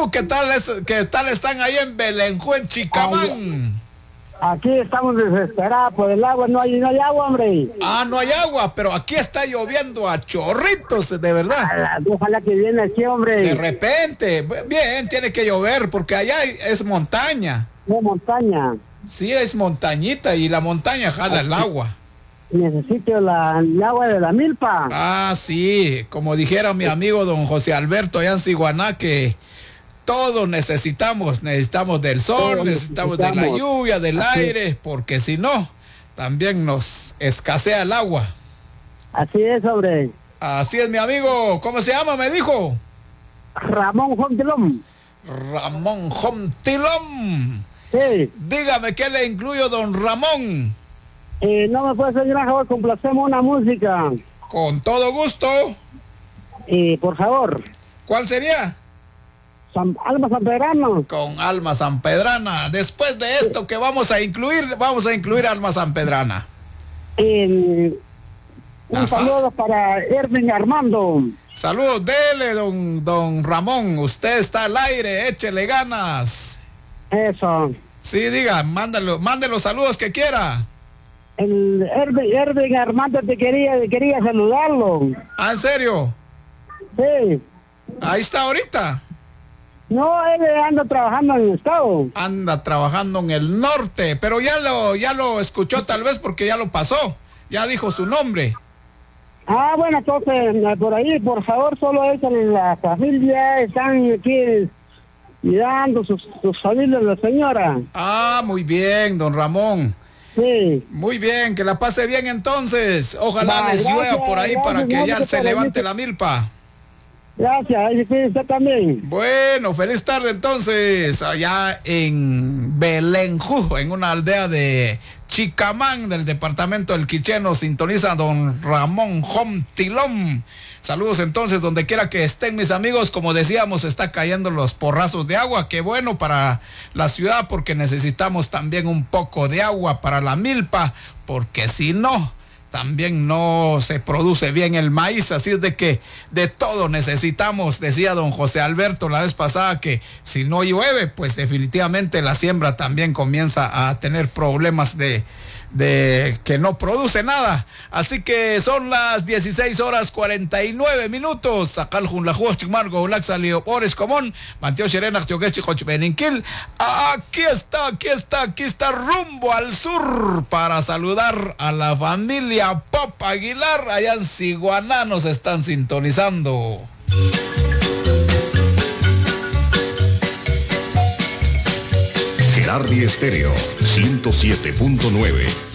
tú? ¿Qué tal están ahí en Belenjú, en Chicamán? Aquí estamos desesperados por el agua, no hay agua, hombre. Ah, no hay agua, pero aquí está lloviendo a chorritos, de verdad. Ojalá que viene aquí, hombre. De repente, bien, tiene que llover, porque allá es montaña. No, montaña. Sí, es montañita y la montaña jala el agua. Necesito el agua de la milpa. Ah, sí, como dijera mi amigo don José Alberto allá en Siguaná, que todos necesitamos del sol, Todos necesitamos de la lluvia, del aire, porque si no, también nos escasea el agua. Así es, hombre. Así es, mi amigo. ¿Cómo se llama? Me dijo. Ramón Jontilón. Ramón Jontilón. Sí. Dígame, ¿qué le incluyo, don Ramón? No me puede hacer gran favor, complacemos una música. Con todo gusto. Por favor. ¿Cuál sería? Alma Sanpedrana. Con Alma Sanpedrana. Después de esto que vamos a incluir Alma Sanpedrana. Un saludo para Erwin Armando. Saludos, dele, don Ramón. Usted está al aire, échele ganas. Eso. Sí, diga, mande los saludos que quiera. El Erwin Armando te quería saludarlo. ¿Ah, en serio? Sí. Ahí está ahorita. No, él anda trabajando en el estado. Anda trabajando en el norte, pero ya lo escuchó tal vez porque ya lo pasó. Ya dijo su nombre. Ah, bueno, entonces, por ahí, por favor, solo eso, la familia están aquí mirando sus familias, la señora. Ah, muy bien, don Ramón. Sí. Muy bien, que la pase bien entonces. Ojalá les llueva por ahí para que ya se levante la milpa. Gracias, ahí sí, usted también. Bueno, feliz tarde entonces, allá en Belenjú, en una aldea de Chicamán, del departamento del Quiché, sintoniza don Ramón Jontilón. Saludos entonces, donde quiera que estén mis amigos. Como decíamos, está cayendo los porrazos de agua. Qué bueno para la ciudad, porque necesitamos también un poco de agua para la milpa, porque si no, también no se produce bien el maíz. Así es de que de todo necesitamos. Decía don José Alberto la vez pasada que si no llueve, pues definitivamente la siembra también comienza a tener problemas de que no produce nada. Así que son las 16:49. Acá el Junlajuos Chimargo Ulaxalio Ores Común Mateo Xerenax Tioguechi Jochbeninquil. Aquí está rumbo al sur para saludar a la familia Pop Aguilar. Allá en Siguaná nos están sintonizando. Gerardi Estéreo 107.9.